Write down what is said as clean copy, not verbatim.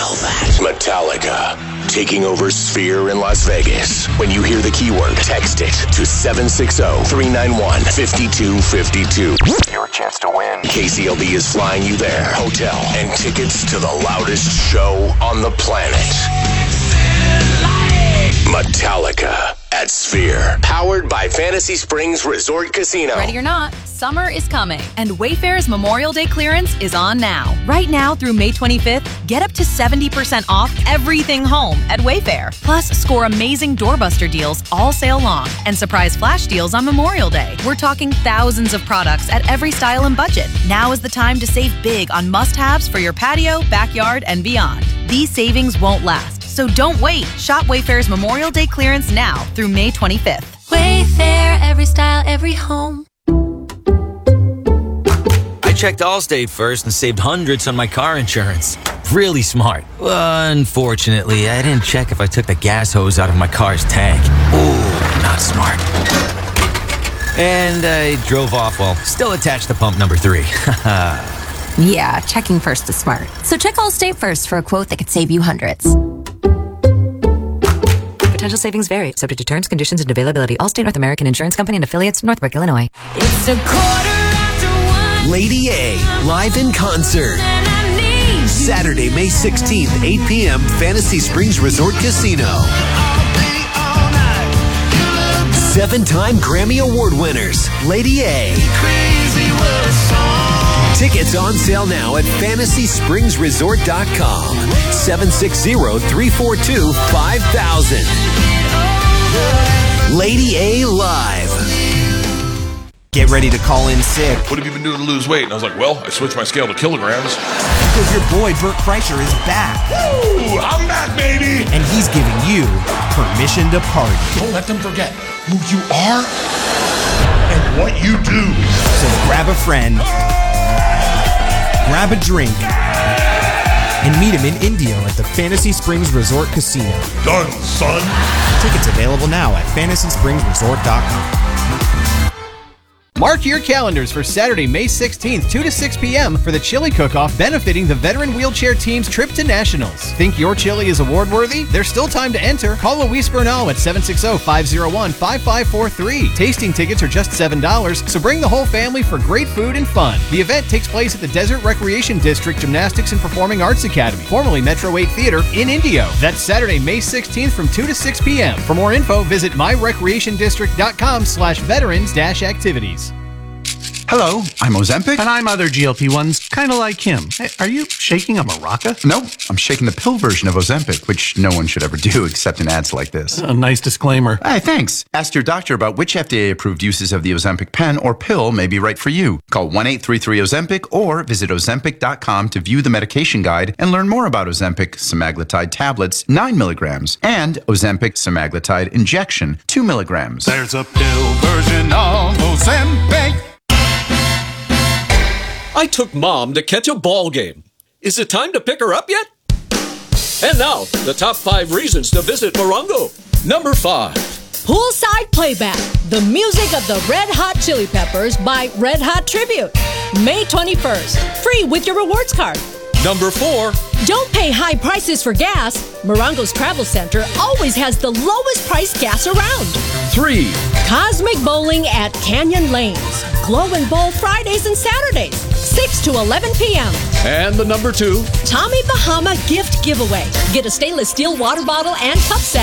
smell that. Metallica, taking over Sphere in Las Vegas. When you hear the keyword, text it to 760-391-5252. Your chance to win. KCLB is flying you there. Hotel and tickets to the loudest show on the planet. Metallica at Sphere. Powered by Fantasy Springs Resort Casino. Ready or not, summer is coming, and Wayfair's Memorial Day clearance is on now. Right now through May 25th, get up to 70% off everything home at Wayfair. Plus, score amazing doorbuster deals all sale long and surprise flash deals on Memorial Day. We're talking thousands of products at every style and budget. Now is the time to save big on must-haves for your patio, backyard, and beyond. These savings won't last. So don't wait. Shop Wayfair's Memorial Day clearance now through May 25th. Wayfair, every style, every home. I checked Allstate first and saved hundreds on my car insurance. Really smart. Unfortunately, I didn't check if I took the gas hose out of my car's tank. Ooh, not smart. And I drove off while still attached to pump number 3. Yeah, checking first is smart. So check Allstate first for a quote that could save you hundreds. Potential savings vary, subject to terms, conditions, and availability. Allstate North American Insurance Company and affiliates, Northbrook, Illinois. It's a 1:15. Lady A, live in concert. Saturday, May 16th, 8 p.m., Fantasy Springs Resort Casino. 7-time Grammy Award winners, Lady A. Tickets on sale now at FantasySpringsResort.com. 760-342-5000. Lady A Live. Get ready to call in sick. What have you been doing to lose weight? And I was like, well, I switched my scale to kilograms. Because your boy Bert Kreischer is back. Woo! I'm back, baby! And he's giving you permission to party. Don't let them forget who you are and what you do. So grab a friend, grab a drink, and meet him in Indio at the Fantasy Springs Resort Casino. Done, son. Tickets available now at FantasySpringsResort.com. Mark your calendars for Saturday, May 16th, 2 to 6 p.m. for the Chili Cook-Off benefiting the Veteran Wheelchair Team's trip to Nationals. Think your chili is award-worthy? There's still time to enter. Call Luis Bernal at 760-501-5543. Tasting tickets are just $7, so bring the whole family for great food and fun. The event takes place at the Desert Recreation District Gymnastics and Performing Arts Academy, formerly Metro 8 Theater, in Indio. That's Saturday, May 16th from 2 to 6 p.m. For more info, visit myrecreationdistrict.com/veterans-activities. Hello, I'm Ozempic. And I'm other GLP-1s, kind of like him. Hey, are you shaking a maraca? No, I'm shaking the pill version of Ozempic, which no one should ever do except in ads like this. A nice disclaimer. Hey, thanks. Ask your doctor about which FDA-approved uses of the Ozempic pen or pill may be right for you. Call 1-833-OZEMPIC or visit Ozempic.com to view the medication guide and learn more about Ozempic semaglutide tablets, 9 milligrams, and Ozempic semaglutide injection, 2 milligrams. There's a pill version of Ozempic. I took Mom to catch a ball game. Is it time to pick her up yet? And now, the top 5 reasons to visit Morongo. Number 5. Poolside Playback, the music of the Red Hot Chili Peppers by Red Hot Tribute. May 21st, free with your rewards card. Number 4. Don't pay high prices for gas. Morongo's Travel Center always has the lowest priced gas around. 3. Cosmic Bowling at Canyon Lanes. Glow and Bowl Fridays and Saturdays, 6 to 11 p.m. And the number 2. Tommy Bahama Gift Giveaway. Get a stainless steel water bottle and cup set